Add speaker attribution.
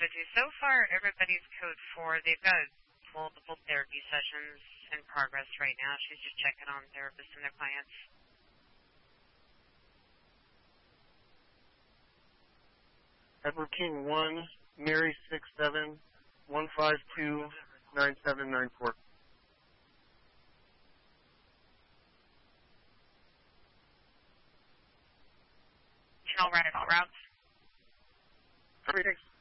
Speaker 1: with you. So far, everybody's code 4. They've got multiple therapy sessions in progress right now. She's just checking on therapists and their clients.
Speaker 2: Edward King 1, Mary 67, 152, 9794.
Speaker 1: Channel right at all routes.
Speaker 2: Everything's